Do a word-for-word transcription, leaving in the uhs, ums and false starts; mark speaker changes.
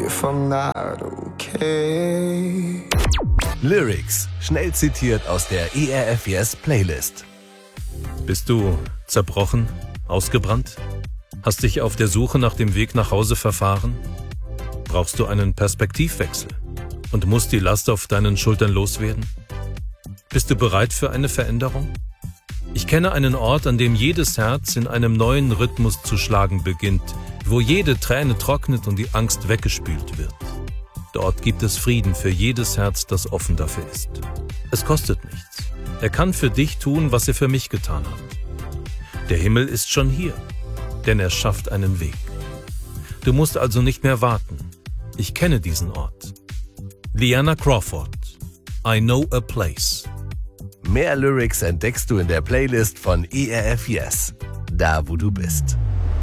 Speaker 1: if I'm not okay.
Speaker 2: Lyrics, schnell zitiert aus der E R F Yes Playlist.
Speaker 3: Bist du zerbrochen, ausgebrannt? Hast dich auf der Suche nach dem Weg nach Hause verfahren? Brauchst du einen Perspektivwechsel und musst die Last auf deinen Schultern loswerden? Bist du bereit für eine Veränderung? Ich kenne einen Ort, an dem jedes Herz in einem neuen Rhythmus zu schlagen beginnt, wo jede Träne trocknet und die Angst weggespült wird. Dort gibt es Frieden für jedes Herz, das offen dafür ist. Es kostet nichts. Er kann für dich tun, was er für mich getan hat. Der Himmel ist schon hier, denn er schafft einen Weg. Du musst also nicht mehr warten. Ich kenne diesen Ort. Liana Crawford, I Know a Place.
Speaker 2: Mehr Lyrics entdeckst du in der Playlist von E R F Yes, da wo du bist.